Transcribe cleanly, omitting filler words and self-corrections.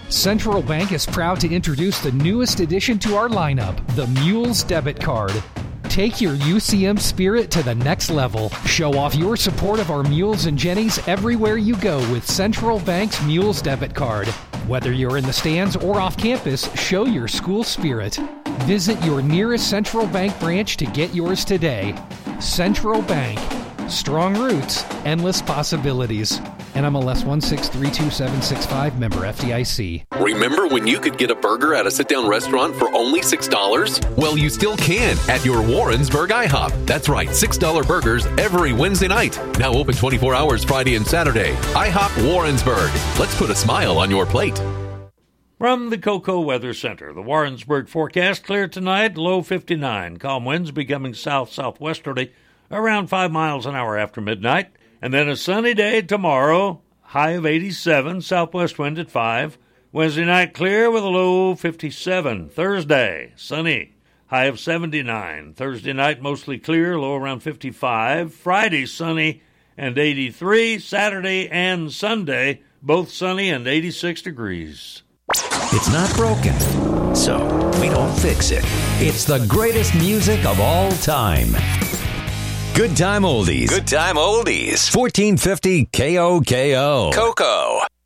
Central Bank is proud to introduce the newest addition to our lineup, the Mules Debit Card. Take your UCM spirit to the next level. Show off your support of our Mules and Jennies everywhere you go with Central Bank's Mules Debit Card. Whether you're in the stands or off campus, show your school spirit. Visit your nearest Central Bank branch to get yours today. Central Bank. Strong roots, endless possibilities. NMLS 1632765, member FDIC. Remember when you could get a burger at a sit-down restaurant for only $6? Well, you still can at your Warrensburg IHOP. That's right, $6 burgers every Wednesday night. Now open 24 hours Friday and Saturday. IHOP Warrensburg. Let's put a smile on your plate. From the Cocoa Weather Center, the Warrensburg forecast: clear tonight, low 59. Calm winds becoming south-southwesterly around 5 miles an hour after midnight. And then a sunny day tomorrow, high of 87, southwest wind at 5. Wednesday night clear with a low 57. Thursday, sunny, high of 79. Thursday night mostly clear, low around 55. Friday, sunny and 83. Saturday and Sunday, both sunny and 86 degrees. It's not broken, so we don't fix it. It's the greatest music of all time. Good Time Oldies. Good Time Oldies. 1450 KOKO. Cocoa.